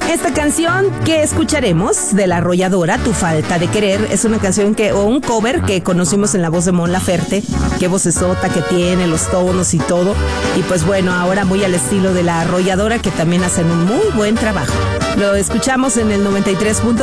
Esta canción que escucharemos de La Arrolladora, Tu Falta de Querer, es una canción un cover que conocimos en la voz de Mon Laferte. Qué vocesota que tiene, los tonos y todo. Y pues bueno, ahora muy al estilo de La Arrolladora, que también hacen un muy buen trabajo. Lo escuchamos en el 93.3